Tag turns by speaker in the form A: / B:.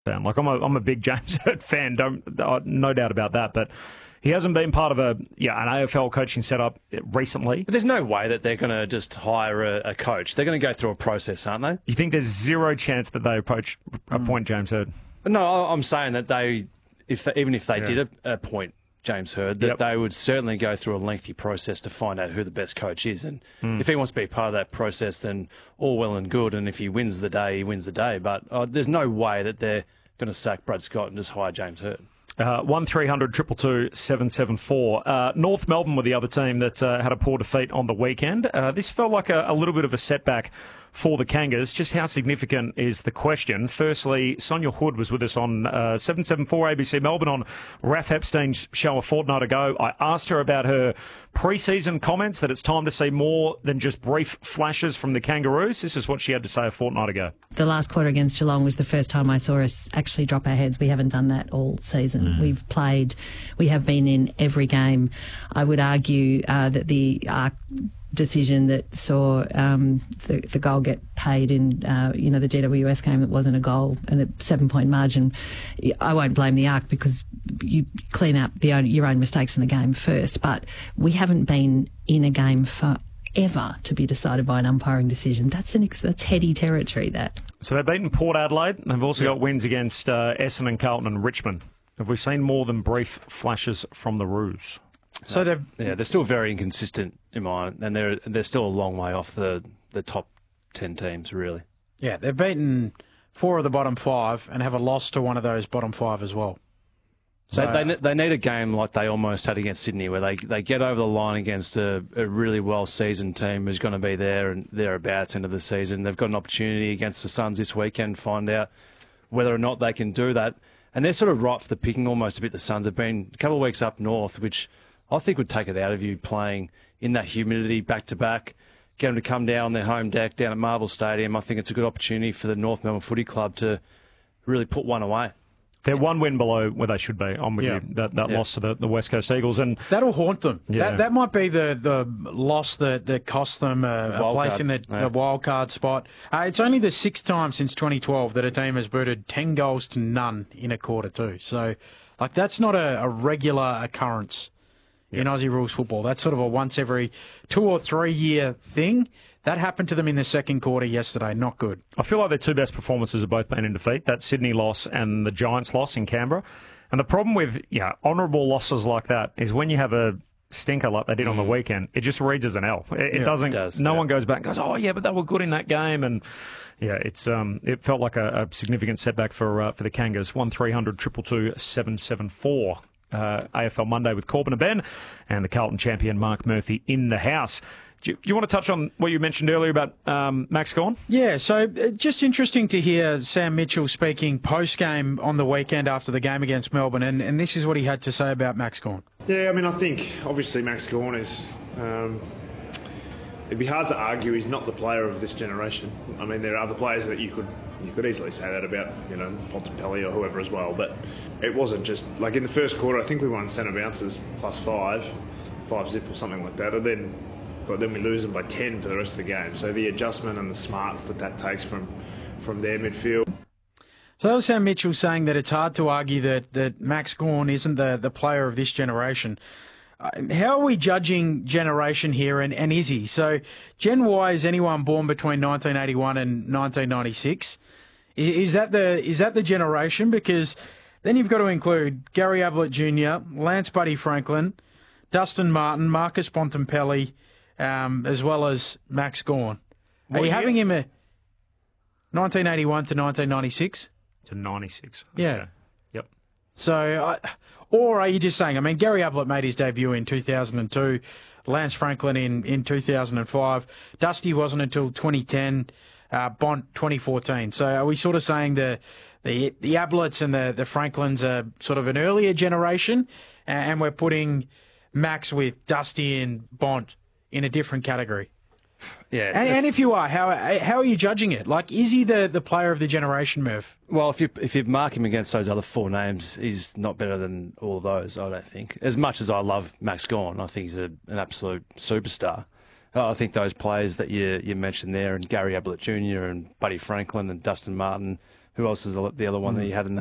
A: Like I'm a big James Hird fan, no doubt about that, but he hasn't been part of an AFL coaching setup recently.
B: But there's no way that they're going to just hire a coach. They're going to go through a process, aren't they?
A: You think there's zero chance that they appoint James Hird?
B: No, I'm saying that even if they did appoint James Hird, that they would certainly go through a lengthy process to find out who the best coach is. And if he wants to be part of that process, then all well and good. And if he wins the day, he wins the day. But there's no way that they're going to sack Brad Scott and just hire James Hird.
A: 1300 222 774. North Melbourne were the other team that had a poor defeat on the weekend. This felt like a little bit of a setback for the Kangas. Just how significant is the question? Firstly, Sonia Hood was with us on 774 ABC Melbourne on Raph Epstein's show a fortnight ago. I asked her about her pre-season comments that it's time to see more than just brief flashes from the Kangaroos. This is what she had to say a fortnight ago.
C: The last quarter against Geelong was the first time I saw us actually drop our heads. We haven't done that all season. We have been in every game. I would argue that the decision that saw the goal get paid in the GWS game that wasn't a goal and a 7-point margin, I won't blame the ARC because you clean up your own mistakes in the game first. But we haven't been in a game forever to be decided by an umpiring decision. That's heady territory, that.
A: So they've beaten Port Adelaide. They've also got wins against Essendon, Carlton and Richmond. Have we seen more than brief flashes from the Roos?
B: So they're still very inconsistent in mine, and they're still a long way off the top 10 teams, really.
D: Yeah, they've beaten 4 of the bottom 5 and have a loss to one of those bottom 5 as well.
B: So they need a game like they almost had against Sydney, where they get over the line against a really well-seasoned team who's going to be there and thereabouts end of the season. They've got an opportunity against the Suns this weekend to find out whether or not they can do that. And they're sort of ripe for the picking almost a bit. The Suns have been a couple of weeks up north, which I think would take it out of you playing in that humidity back-to-back, get them to come down on their home deck down at Marvel Stadium. I think it's a good opportunity for the North Melbourne Footy Club to really put one away.
A: They're one win below where they should be. I'm with you. That loss to the West Coast Eagles. And
D: that'll haunt them.
A: Yeah.
D: That might be the loss that cost them a place in the wild card spot. It's only the 6th time since 2012 that a team has booted 10 goals to none in a quarter too. So, that's not a regular occurrence in Aussie rules football. That's sort of a once every 2 or 3 year thing. That happened to them in the second quarter yesterday. Not good.
A: I feel like their 2 best performances have both been in defeat. That Sydney loss and the Giants loss in Canberra. And the problem with honourable losses like that is when you have a stinker like they did on the weekend, it just reads as an L. It doesn't. No one goes back and goes, oh yeah, but they were good in that game. And it felt like a significant setback for the Kangas. 1300 222 774. AFL Monday with Corbin and Ben and the Carlton champion Mark Murphy in the house. Do you want to touch on what you mentioned earlier about Max Gawn?
D: Yeah, so just interesting to hear Sam Mitchell speaking post-game on the weekend after the game against Melbourne, and this is what he had to say about Max Gawn.
E: Yeah, I mean, I think obviously Max Gawn is... it'd be hard to argue he's not the player of this generation. I mean, there are other players that you could easily say that about, Bontempelli or whoever as well, but it wasn't just... Like in the first quarter, I think we won centre bounces +5 zip or something like that, and then we lose them by 10 for the rest of the game. So the adjustment and the smarts that takes from their midfield.
D: So that was Sam Mitchell saying that it's hard to argue that Max Gawn isn't the player of this generation. How are we judging generation here, and is he? So Gen Y is anyone born between 1981 and 1996. Is that the generation? Because then you've got to include Gary Ablett Jr., Lance Buddy Franklin, Dustin Martin, Marcus Bontempelli, as well as Max Gawn. Are you having him a 1981 to 1996?
A: To 96.
D: Yeah.
A: Okay. Yep.
D: So, or are you just saying, Gary Ablett made his debut in 2002, Lance Franklin in 2005, Dusty wasn't until 2010, Bont 2014. So are we sort of saying the Abletts and the Franklins are sort of an earlier generation, and we're putting Max with Dusty and Bont in a different category?
B: Yeah,
D: and if you are, how are you judging it? Is he the player of the generation, Murph?
B: Well, if you mark him against those other 4 names, he's not better than all of those, I don't think. As much as I love Max Gawn, I think he's an absolute superstar. I think those players that you mentioned there, and Gary Ablett Jr. and Buddy Franklin and Dustin Martin, Who else is the other one that you had in